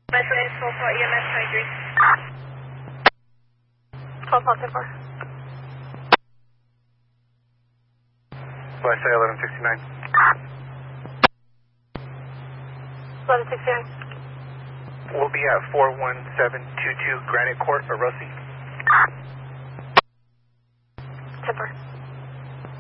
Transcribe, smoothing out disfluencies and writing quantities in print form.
Metro full call EMS 23. 12 call 10-4. Flash 1169. 1169. We'll be at 41722 Granite Court, Orosi. 10-4.